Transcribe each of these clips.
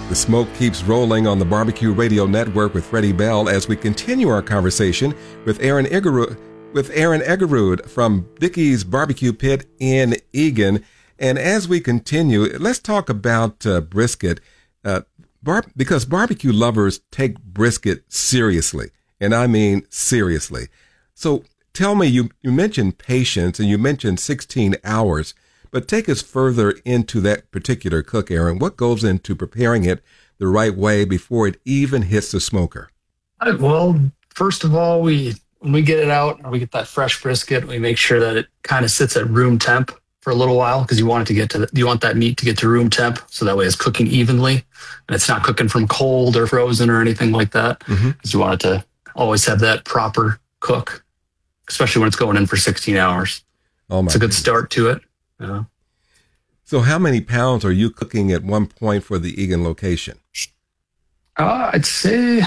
The smoke keeps rolling on the Barbecue Radio Network with Freddie Bell as we continue our conversation with Aaron Eggerud from Dickey's Barbecue Pit in Eagan. And as we continue, let's talk about brisket, because barbecue lovers take brisket seriously, and I mean seriously. So tell me, you mentioned patience and you mentioned 16 hours, but take us further into that particular cook, Aaron. What goes into preparing it the right way before it even hits the smoker? Well, first of all, when we get it out and we get that fresh brisket, we make sure that it kind of sits at room temp for a little while, because you want that meat to get to room temp, so that way it's cooking evenly and it's not cooking from cold or frozen or anything like that. Because you want it to always have that proper cook, especially when it's going in for 16 hours. It's a good start to it. Yeah. So how many pounds are you cooking at one point for the Eagan location? I'd say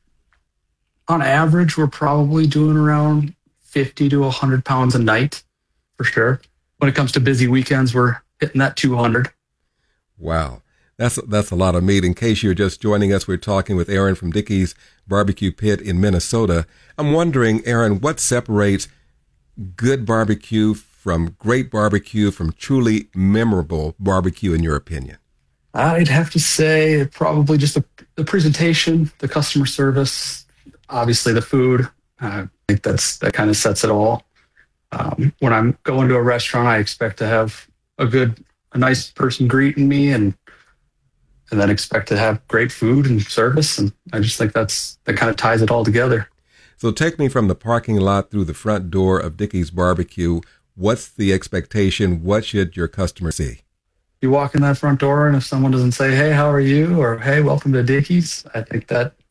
on average, we're probably doing around 50 to 100 pounds a night for sure. When it comes to busy weekends, we're hitting that 200. Wow. That's a lot of meat. In case you're just joining us, we're talking with Aaron from Dickey's Barbecue Pit in Minnesota. I'm wondering, Aaron, what separates good barbecue from great barbecue, from truly memorable barbecue, in your opinion? I'd have to say probably just the presentation, the customer service, obviously the food. I think that kind of sets it all. When I'm going to a restaurant, I expect to have a nice person greeting me, and then expect to have great food and service. And I just think that kind of ties it all together. So take me from the parking lot through the front door of Dickey's Barbecue. What's the expectation? What should your customer see? You walk in that front door, and if someone doesn't say, "Hey, how are you?" or "Hey, welcome to Dickey's," I think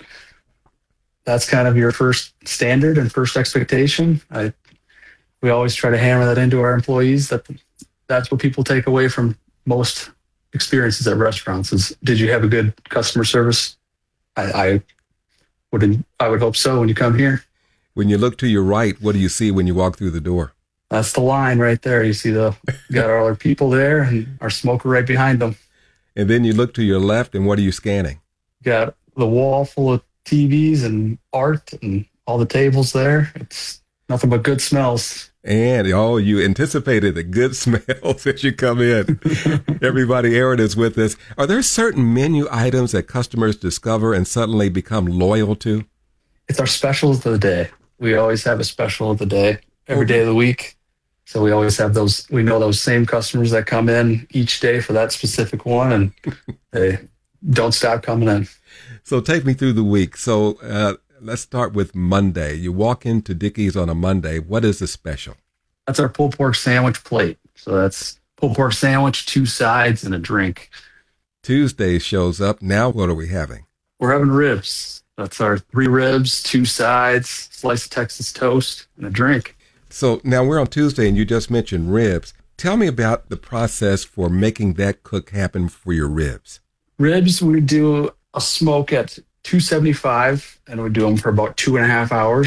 that's kind of your first standard and first expectation. We always try to hammer that into our employees, that's what people take away from most experiences at restaurants is, did you have a good customer service? I would hope so when you come here. When you look to your right, what do you see when you walk through the door? That's the line right there. You see got all our people there and our smoker right behind them. And then you look to your left, and what are you scanning? Got the wall full of TVs and art and all the tables there. It's nothing but good smells. And, you anticipated the good smells as you come in. Everybody, Aaron is with us. Are there certain menu items that customers discover and suddenly become loyal to? It's our specials of the day. We always have a special of the day every day of the week. So we always have those. We know those same customers that come in each day for that specific one, and they don't stop coming in. So take me through the week. So let's start with Monday. You walk into Dickey's on a Monday. What is the special? That's our pulled pork sandwich plate. So that's pulled pork sandwich, 2 sides, and a drink. Tuesday shows up. Now what are we having? We're having ribs. That's our 3 ribs, 2 sides, slice of Texas toast, and a drink. So now we're on Tuesday, and you just mentioned ribs. Tell me about the process for making that cook happen for your ribs. Ribs, we do a smoke at 275, and we do them for about 2.5 hours.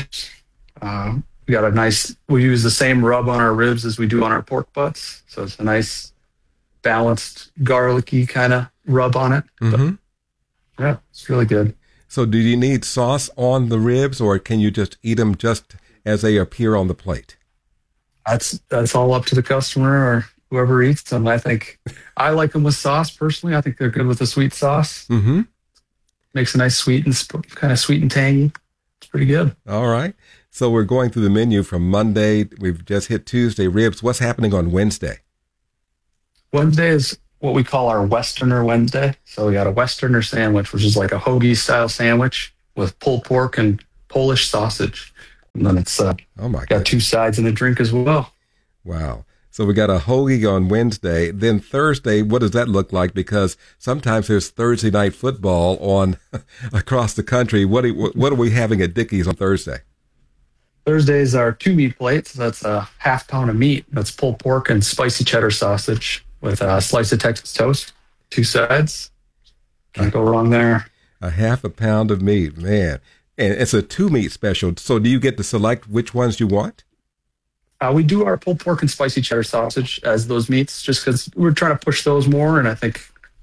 We use the same rub on our ribs as we do on our pork butts. So it's a nice, balanced, garlicky kind of rub on it. Mm-hmm. But, yeah, it's really good. So do you need sauce on the ribs, or can you just eat them just as they appear on the plate? That's all up to the customer or whoever eats them. I like them with sauce personally. I think they're good with a sweet sauce. Mm-hmm. Makes a nice kind of sweet and tangy. It's pretty good. All right. So we're going through the menu from Monday. We've just hit Tuesday, ribs. What's happening on Wednesday? Wednesday is what we call our Westerner Wednesday. So we got a Westerner sandwich, which is like a hoagie style sandwich with pulled pork and Polish sausage. And then it's got 2 sides and a drink as well. Wow. So we got a hoagie on Wednesday. Then Thursday, what does that look like? Because sometimes there's Thursday night football on across the country. What are we having at Dickey's on Thursday? Thursday is our 2 meat plates. That's a half pound of meat. That's pulled pork and spicy cheddar sausage with a slice of Texas toast, 2 sides. Can't go wrong there. A half a pound of meat, man. And it's a 2 meat special. So do you get to select which ones you want? We do our pulled pork and spicy cheddar sausage as those meats, just because we're trying to push those more. And I think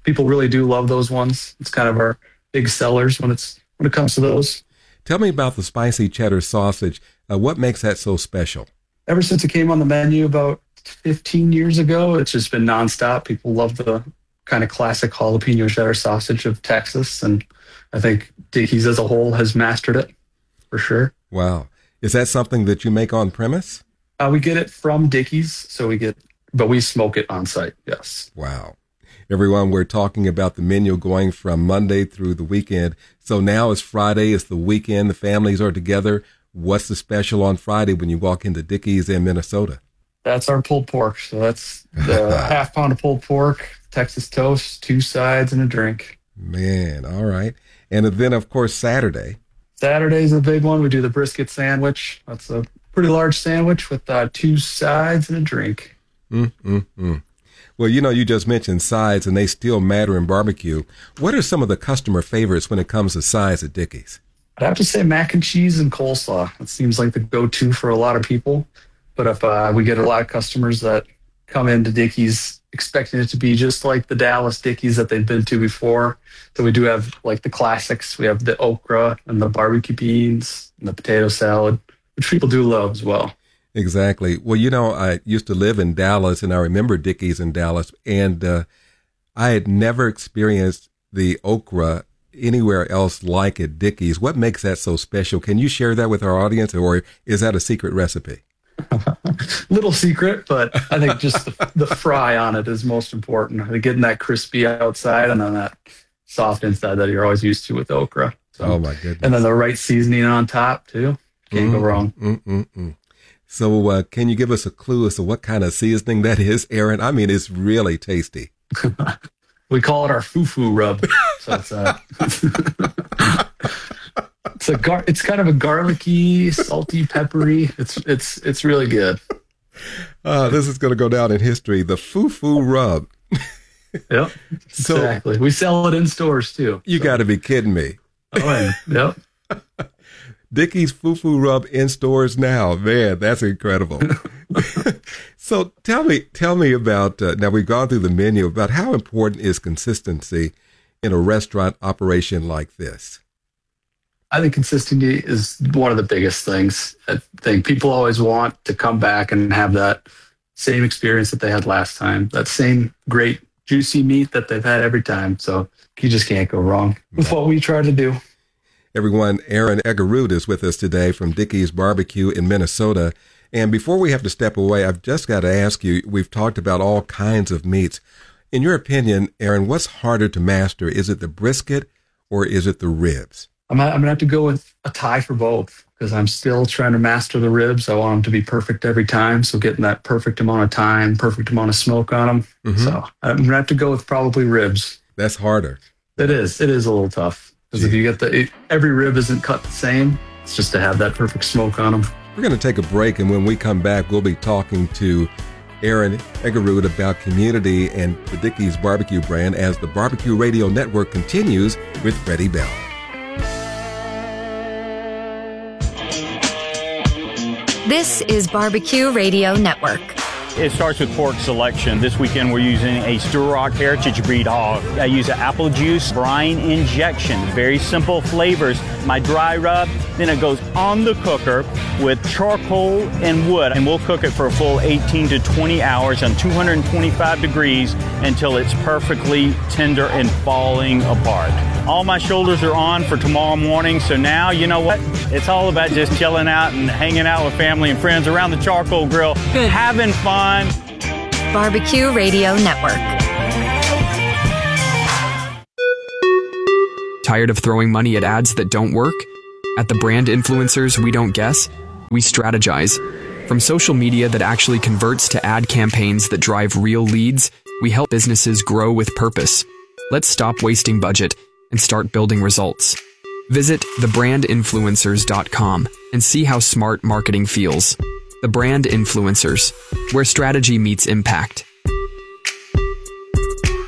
people really do love those ones. It's kind of our big sellers when it comes to those. Tell me about the spicy cheddar sausage. What makes that so special? Ever since it came on the menu about 15 years ago, it's just been nonstop. People love the kind of classic jalapeno cheddar sausage of Texas, and I think Dickey's as a whole has mastered it for sure. Wow. Is that something that you make on premise? We get it from Dickey's, but we smoke it on site, yes. Wow. Everyone, we're talking about the menu going from Monday through the weekend. So now it's Friday, it's the weekend, the families are together. What's the special on Friday when you walk into Dickey's in Minnesota? That's our pulled pork. So that's the half pound of pulled pork, Texas toast, 2 sides, and a drink. Man, all right. And then, of course, Saturday. Saturday's a big one. We do the brisket sandwich. That's a pretty large sandwich with 2 sides and a drink. Well, you just mentioned sides, and they still matter in barbecue. What are some of the customer favorites when it comes to sides at Dickey's? I'd have to say mac and cheese and coleslaw. It seems like the go-to for a lot of people. But if we get a lot of customers that come into Dickey's expecting it to be just like the Dallas Dickey's that they've been to before. So we do have like the classics. We have the okra and the barbecue beans and the potato salad, which people do love as well. Exactly. Well, I used to live in Dallas, and I remember Dickey's in Dallas, and I had never experienced the okra anywhere else like at Dickey's. What makes that so special? Can you share that with our audience, or is that a secret recipe? Little secret, but I think just the fry on it is most important. Getting that crispy outside and then that soft inside that you're always used to with okra. So, oh, my goodness. And then the right seasoning on top, too. Can't go wrong. So can you give us a clue as to what kind of seasoning that is, Aaron? I mean, it's really tasty. We call it our foo-foo rub. So it's kind of a garlicky, salty, peppery. It's really good. This is going to go down in history. The foo-foo rub. Yep, exactly. We sell it in stores too. You got to be kidding me. Oh, yeah. Yep. Dickey's Foo-Foo Rub in stores now. Man, that's incredible. So tell me about, now we've gone through the menu, about how important is consistency in a restaurant operation like this? I think consistency is one of the biggest things. I think people always want to come back and have that same experience that they had last time, that same great juicy meat that they've had every time. So you just can't go wrong with what we try to do. Everyone, Aaron Egerud is with us today from Dickey's Barbecue in Minnesota. And before we have to step away, I've just got to ask you, we've talked about all kinds of meats. In your opinion, Aaron, what's harder to master? Is it the brisket or is it the ribs? I'm going to have to go with a tie for both because I'm still trying to master the ribs. I want them to be perfect every time. So getting that perfect amount of time, perfect amount of smoke on them. Mm-hmm. So I'm going to have to go with probably ribs. That's harder. It is. It is a little tough. Because if you get every rib isn't cut the same, it's just to have that perfect smoke on them. We're going to take a break, and when we come back, we'll be talking to Aaron Egerud about community and the Dickey's Barbecue brand as the Barbecue Radio Network continues with Freddie Bell. This is Barbecue Radio Network. It starts with pork selection. This weekend we're using a Sturrock Heritage breed hog. I use an apple juice brine injection. Very simple flavors. My dry rub, then it goes on the cooker with charcoal and wood. And we'll cook it for a full 18 to 20 hours on 225 degrees until it's perfectly tender and falling apart. All my shoulders are on for tomorrow morning. So now, you know what? It's all about just chilling out and hanging out with family and friends around the charcoal grill, having fun. Barbecue Radio Network. Tired of throwing money at ads that don't work? At the brand influencers we don't guess, we strategize. From social media that actually converts to ad campaigns that drive real leads, we help businesses grow with purpose. Let's stop wasting budget and start building results. Visit thebrandinfluencers.com and see how smart marketing feels. The Brand Influencers, where strategy meets impact.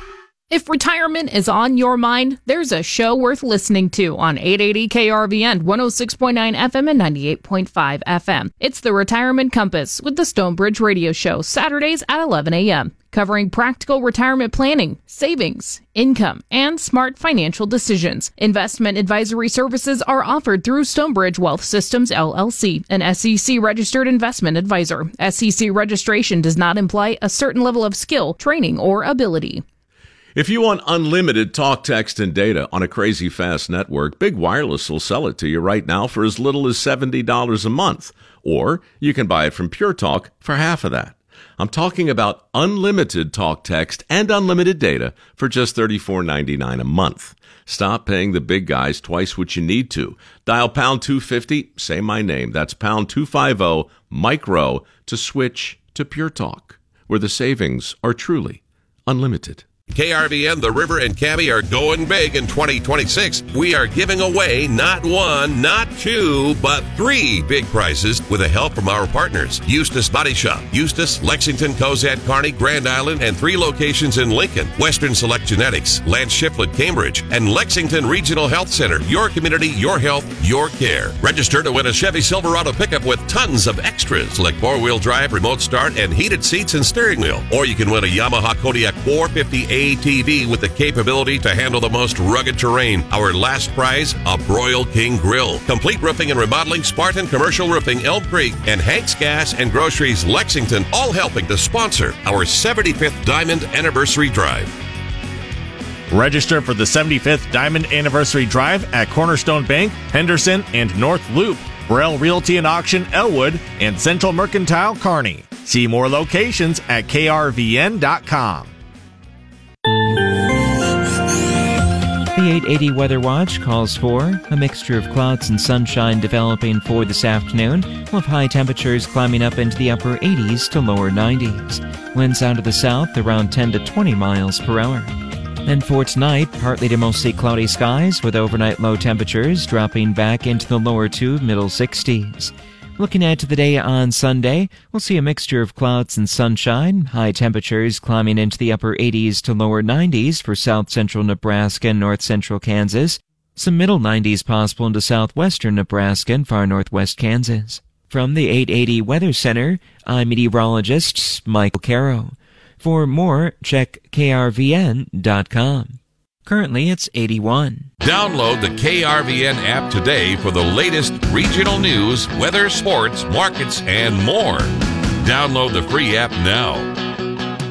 If retirement is on your mind, there's a show worth listening to on 880 KRVN, 106.9 FM and 98.5 FM. It's the Retirement Compass with the Stonebridge Radio Show, Saturdays at 11 a.m., covering practical retirement planning, savings, income, and smart financial decisions. Investment advisory services are offered through Stonebridge Wealth Systems, LLC, an SEC-registered investment advisor. SEC registration does not imply a certain level of skill, training, or ability. If you want unlimited talk, text, and data on a crazy fast network, Big Wireless will sell it to you right now for as little as $70 a month. Or you can buy it from Pure Talk for half of that. I'm talking about unlimited talk, text, and unlimited data for just $34.99 a month. Stop paying the big guys twice what you need to. Dial pound 250, say my name. That's pound 250, micro, to switch to Pure Talk, where the savings are truly unlimited. KRVN, The River, and Cabby are going big in 2026. We are giving away not one, not two, but 3 big prizes with the help from our partners. Eustace Body Shop, Eustace, Lexington, Cozad, Kearney, Grand Island, and 3 locations in Lincoln. Western Select Genetics, Lance Shiflett, Cambridge, and Lexington Regional Health Center. Your community, your health, your care. Register to win a Chevy Silverado pickup with tons of extras like 4-wheel drive, remote start, and heated seats and steering wheel. Or you can win a Yamaha Kodiak 450 ATV with the capability to handle the most rugged terrain. Our last prize, a Broil King Grill. Complete Roofing and Remodeling, Spartan Commercial Roofing, Elm Creek, and Hank's Gas and Groceries, Lexington, all helping to sponsor our 75th Diamond Anniversary Drive. Register for the 75th Diamond Anniversary Drive at Cornerstone Bank, Henderson, and North Loop, Burrell Realty and Auction, Elwood, and Central Mercantile, Kearney. See more locations at krvn.com. The 880 Weather Watch calls for a mixture of clouds and sunshine developing for this afternoon, with high temperatures climbing up into the upper 80s to lower 90s. Winds out of the south around 10 to 20 miles per hour. And for tonight, partly to mostly cloudy skies with overnight low temperatures dropping back into the lower to middle 60s. Looking ahead to the day on Sunday, we'll see a mixture of clouds and sunshine, high temperatures climbing into the upper 80s to lower 90s for south-central Nebraska and north-central Kansas, some middle 90s possible into southwestern Nebraska and far northwest Kansas. From the 880 Weather Center, I'm meteorologist Michael Caro. For more, check krvn.com. Currently, it's 81. Download the KRVN app today for the latest regional news, weather, sports, markets, and more. Download the free app now.